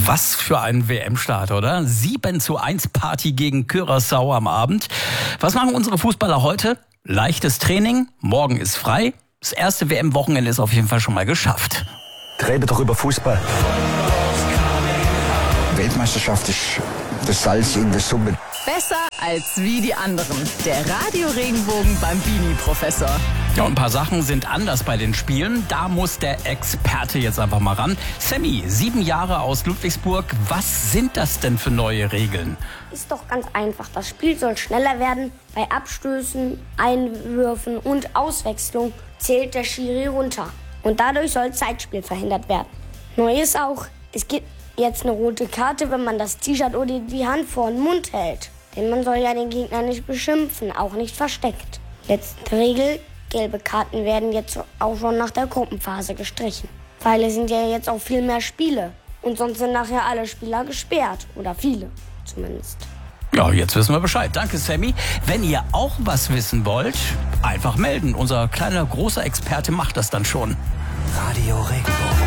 Was für ein WM-Start, oder? 7:1 Party gegen Curaçao am Abend. Was machen unsere Fußballer heute? Leichtes Training, morgen ist frei. Das erste WM-Wochenende ist auf jeden Fall schon mal geschafft. Rede doch über Fußball. Weltmeisterschaft ist das Salz in der Suppe. Besser als wie die anderen. Der Radio-Regenbogen beim Bini-Professor. Ja, und ein paar Sachen sind anders bei den Spielen. Da muss der Experte jetzt einfach mal ran. Sammy, 7 Jahre aus Ludwigsburg. Was sind das denn für neue Regeln? Ist doch ganz einfach. Das Spiel soll schneller werden. Bei Abstößen, Einwürfen und Auswechslung zählt der Schiri runter. Und dadurch soll Zeitspiel verhindert werden. Neu ist auch, es gibt jetzt eine rote Karte, wenn man das T-Shirt oder die Hand vor den Mund hält. Denn man soll ja den Gegner nicht beschimpfen, auch nicht versteckt. Letzte Regel, gelbe Karten werden jetzt auch schon nach der Gruppenphase gestrichen. Weil es sind ja jetzt auch viel mehr Spiele. Und sonst sind nachher alle Spieler gesperrt. Oder viele zumindest. Ja, jetzt wissen wir Bescheid. Danke, Sammy. Wenn ihr auch was wissen wollt, einfach melden. Unser kleiner, großer Experte macht das dann schon. Radio Regenbogen.